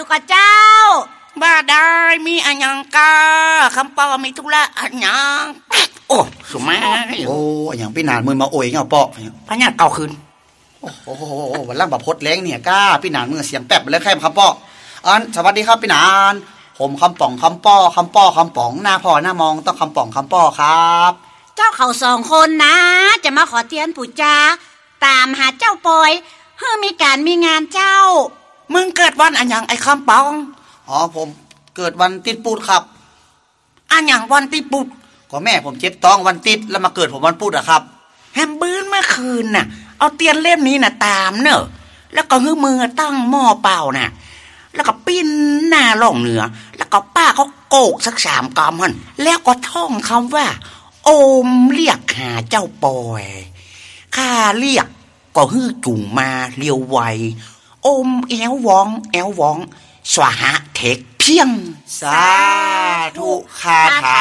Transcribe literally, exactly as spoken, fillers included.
อยู่กับเจ้าบ้าได้มีอันยังกาคำปอมีธุระอันยังโอ้สมัยโอ้อย่างพี่นานมือมาโอยเงาปอกพญาเก่าคืนโอ้โหวันล่างแบบพดแรงเนี่ยก้าพี่นานมือเสียงแป๊บเลยแค่คำปอกอันสวัสดีครับพี่นานผมคำป่องคำป้อคำป้อคำป่องหน้าพ่อหน้ามองต้องคำป่องคำป้อครับเจ้าเขาสองคนนะจะมาขอเตียนปู่จาตามหาเจ้าปอยเพื่อมีการมีงานเจ้ามึงเกิดวันอันยังไอ้คำปองอ๋อผมเกิดวันติดปูดครับอันยังวันติดปูดก็แม่ผมเจ็บท้องวันติดแล้วมาเกิดผมวันปูดอะครับแฮมบื้นเมื่อคืนน่ะเอาเตียนเล่มนี้น่ะตามเนอะแล้วก็หื้อมือตั้งหม้อเปล่าน่ะแล้วก็ปิ้นหน้าล่องเหนือแล้วก็ป้าเขาโกกสักสามกำหันแล้วก็ท่องคำว่าโอมเรียกหาเจ้าปอยข้าเรียกก็ฮื้อจุ่งมาเลียวไวโอมแอววองแอววองสวหะเทคเพียงสาธุคาถา